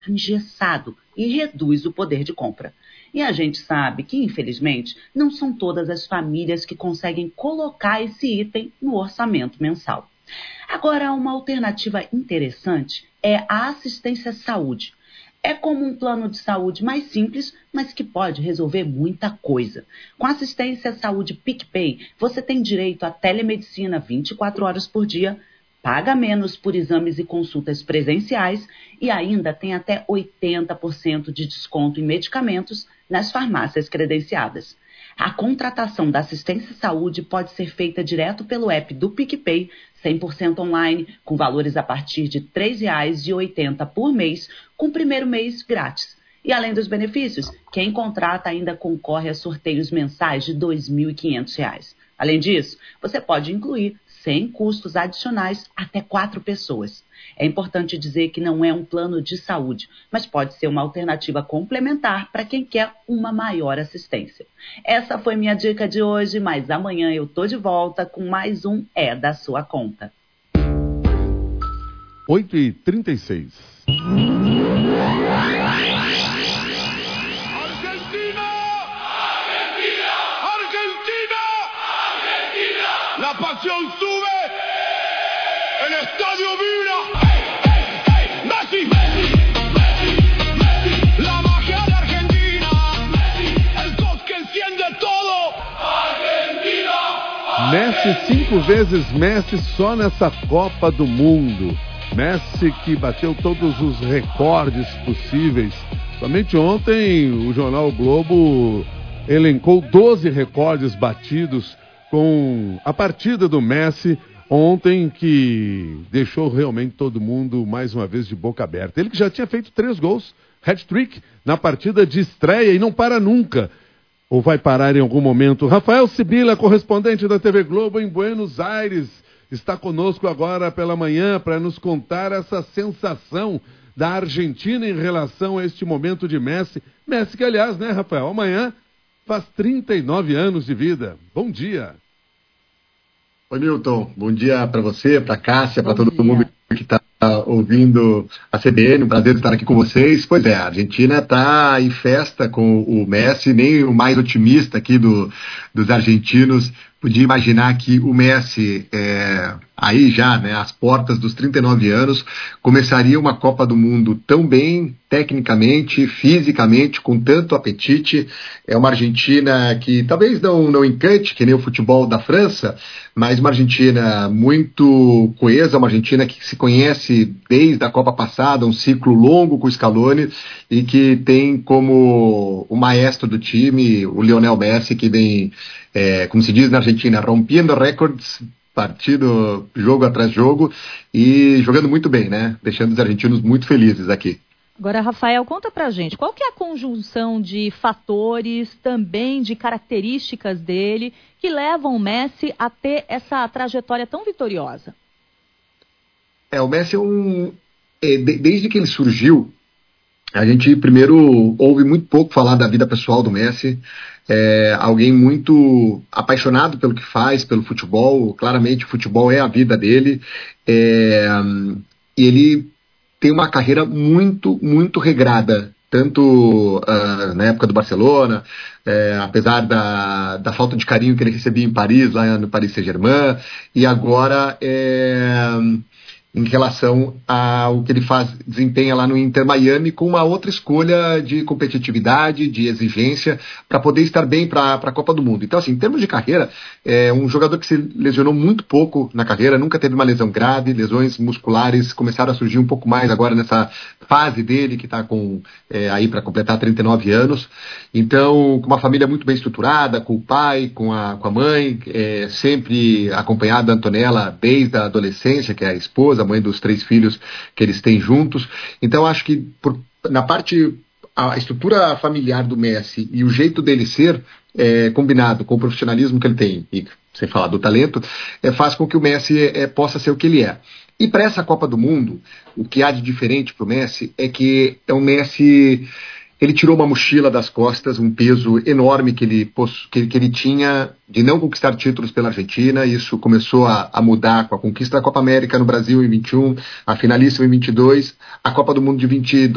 engessado e reduz o poder de compra. E a gente sabe que, infelizmente, não são todas as famílias que conseguem colocar esse item no orçamento mensal. Agora, uma alternativa interessante é a assistência à saúde. É como um plano de saúde mais simples, mas que pode resolver muita coisa. Com a assistência à saúde PicPay, você tem direito à telemedicina 24 horas por dia, paga menos por exames e consultas presenciais e ainda tem até 80% de desconto em medicamentos nas farmácias credenciadas. A contratação da assistência à saúde pode ser feita direto pelo app do PicPay, 100% online, com valores a partir de R$ 3,80 por mês, com o primeiro mês grátis. E além dos benefícios, quem contrata ainda concorre a sorteios mensais de R$ 2.500. Além disso, você pode incluir, sem custos adicionais, até 4 pessoas. É importante dizer que não é um plano de saúde, mas pode ser uma alternativa complementar para quem quer uma maior assistência. Essa foi minha dica de hoje, mas amanhã eu tô de volta com mais um É da Sua Conta. 8h36. La pasión sube, el estadio vibra. Messi, Messi, Messi, Messi, la magia de Argentina. Messi, el gol que enciende todo. Argentina. Messi 5 vezes Messi só nessa Copa do Mundo. Messi que bateu todos os recordes possíveis. Somente ontem o jornal o Globo elencou 12 recordes batidos com a partida do Messi ontem, que deixou realmente todo mundo mais uma vez de boca aberta. Ele que já tinha feito 3 gols, hat-trick, na partida de estreia e não para nunca. Ou vai parar em algum momento? Rafael Sibila, correspondente da TV Globo em Buenos Aires, está conosco agora pela manhã para nos contar essa sensação da Argentina em relação a este momento de Messi. Messi que, aliás, né, Rafael, amanhã faz 39 anos de vida. Bom dia. Oi, Milton. Bom dia para você, para Cássia, para todo mundo que está ouvindo a CBN. Um prazer estar aqui com vocês. Pois é, a Argentina está em festa com o Messi. Nem o mais otimista aqui dos argentinos podia imaginar que o Messi, aí já, né, às portas dos 39 anos, começaria uma Copa do Mundo tão bem, tecnicamente, fisicamente, com tanto apetite. É uma Argentina que talvez não encante, que nem o futebol da França, mas uma Argentina muito coesa, uma Argentina que se conhece desde a Copa passada, um ciclo longo com o Scaloni, e que tem como o maestro do time o Lionel Messi, que vem, como se diz na Argentina, rompendo recordes, partido, jogo atrás jogo, e jogando muito bem, né? Deixando os argentinos muito felizes aqui. Agora, Rafael, conta pra gente, qual que é a conjunção de fatores, também de características dele, que levam o Messi a ter essa trajetória tão vitoriosa? O Messi desde que ele surgiu, a gente primeiro ouve muito pouco falar da vida pessoal do Messi. Alguém muito apaixonado pelo que faz, pelo futebol. Claramente o futebol é a vida dele, e ele tem uma carreira muito, muito regrada, tanto na época do Barcelona, apesar da falta de carinho que ele recebia em Paris, lá no Paris Saint-Germain, e agora em relação ao que ele desempenha lá no Inter Miami, com uma outra escolha de competitividade, de exigência, para poder estar bem para a Copa do Mundo. Então, assim, em termos de carreira, é um jogador que se lesionou muito pouco na carreira, nunca teve uma lesão grave, lesões musculares começaram a surgir um pouco mais agora nessa fase dele, que está aí para completar 39 anos. Então, com uma família muito bem estruturada, com o pai, com a mãe, sempre acompanhado da Antonella desde a adolescência, que é a esposa, mãe dos 3 filhos que eles têm juntos. Então acho que na parte, a estrutura familiar do Messi e o jeito dele ser, combinado com o profissionalismo que ele tem, e sem falar do talento, faz com que o Messi possa ser o que ele é. E para essa Copa do Mundo, o que há de diferente para o Messi é que é um Messi. Ele tirou uma mochila das costas, um peso enorme que ele tinha de não conquistar títulos pela Argentina. Isso começou a mudar com a conquista da Copa América no Brasil em 21, a finalíssima em 22, a Copa do Mundo de 22.